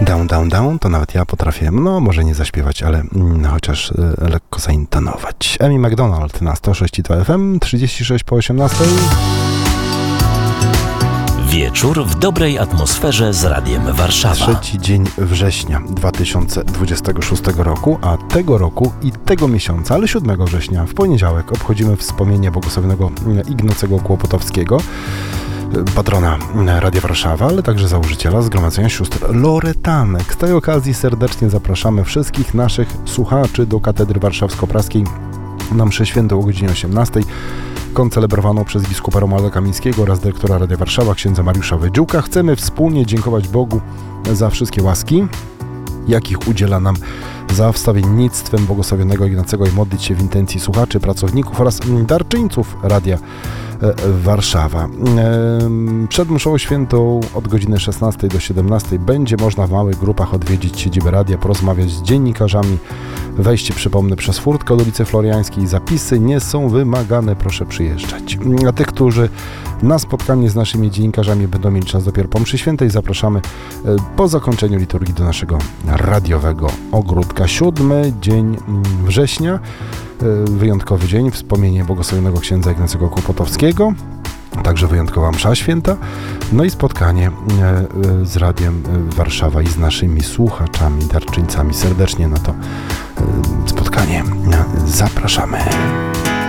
Down, to nawet ja potrafię, no może nie zaśpiewać, ale chociaż lekko zaintonować. Amy McDonald na 106,2 FM, 36 po 18. Wieczór w dobrej atmosferze z Radiem Warszawa. Trzeci dzień września 2026 roku, a tego roku i tego miesiąca, ale 7 września w poniedziałek obchodzimy wspomnienie błogosławionego Ignacego Kłopotowskiego, patrona Radia Warszawa, ale także założyciela Zgromadzenia Sióstr Loretanek. Z tej okazji serdecznie zapraszamy wszystkich naszych słuchaczy do Katedry Warszawsko-Praskiej na mszę świętą o godzinie 18, koncelebrowaną przez biskupa Romualda Kamińskiego oraz dyrektora Radia Warszawa, księdza Mariusza Wydziółka. Chcemy wspólnie dziękować Bogu za wszystkie łaski, jakich udziela nam za wstawiennictwem błogosławionego Ignacego i modlić się w intencji słuchaczy, pracowników oraz darczyńców Radia Warszawa. Przed mszą świętą od godziny 16 do 17 będzie można w małych grupach odwiedzić siedzibę radia, porozmawiać z dziennikarzami. Wejście, przypomnę, przez furtkę od ulicy Floriańskiej. Zapisy nie są wymagane, proszę przyjeżdżać. A tych, którzy na spotkanie z naszymi dziennikarzami będą mieli czas dopiero po mszy świętej, zapraszamy po zakończeniu liturgii do naszego radiowego ogródka. 7 dzień września, wyjątkowy dzień, wspomnienie błogosławionego księdza Ignacego Kłopotowskiego, także wyjątkowa msza święta, no i spotkanie z Radiem Warszawa i z naszymi słuchaczami, darczyńcami. Serdecznie na to spotkanie zapraszamy.